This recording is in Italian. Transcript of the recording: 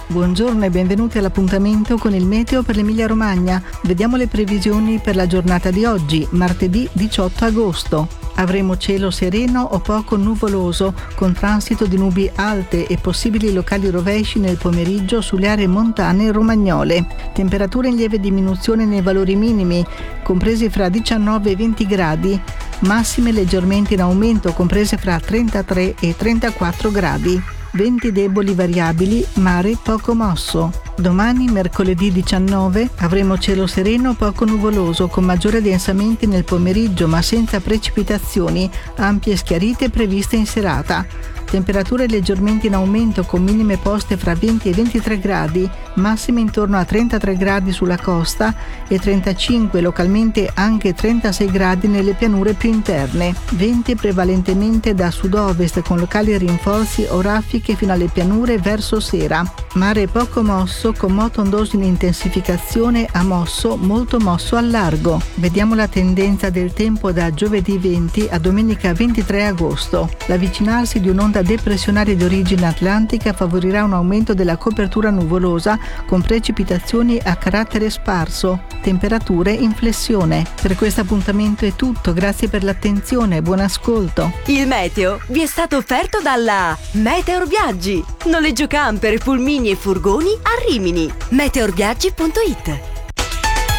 Buongiorno e benvenuti all'appuntamento con il meteo per l'Emilia-Romagna. Vediamo le previsioni per la giornata di oggi, martedì 18 agosto. Avremo cielo sereno o poco nuvoloso, con transito di nubi alte e possibili locali rovesci nel pomeriggio sulle aree montane romagnole. Temperature in lieve diminuzione nei valori minimi, compresi fra 19 e 20 gradi. Massime leggermente in aumento, comprese fra 33 e 34 gradi. Venti deboli variabili, mare poco mosso. Domani, mercoledì 19, avremo cielo sereno poco nuvoloso con maggiori addensamenti nel pomeriggio ma senza precipitazioni, ampie schiarite previste in serata. Temperature leggermente in aumento con minime poste fra 20 e 23 gradi, massime intorno a 33 gradi sulla costa e 35, localmente anche 36 gradi nelle pianure più interne. Venti prevalentemente da sud-ovest con locali rinforzi o raffiche fino alle pianure verso sera. Mare poco mosso con moto ondoso in intensificazione a mosso, molto mosso al largo. Vediamo la tendenza del tempo da giovedì 20 a domenica 23 agosto. L'avvicinarsi di un'onda depressionaria di origine atlantica favorirà un aumento della copertura nuvolosa con precipitazioni a carattere sparso, temperature in flessione. Per questo appuntamento è tutto, grazie per l'attenzione, buon ascolto. Il meteo vi è stato offerto dalla Meteor Viaggi, noleggio camper, pulmini e furgoni a Rimini. Meteorviaggi.it